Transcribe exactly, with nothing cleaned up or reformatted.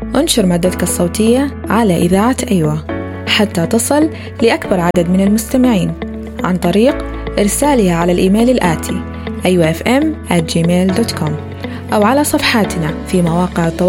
انشر مادتك الصوتية على إذاعة أيوة حتى تصل لأكبر عدد من المستمعين عن طريق إرسالها على الإيميل الآتي أيوة إف إم آت جيميل دوت كوم أو على صفحاتنا في مواقع التواصل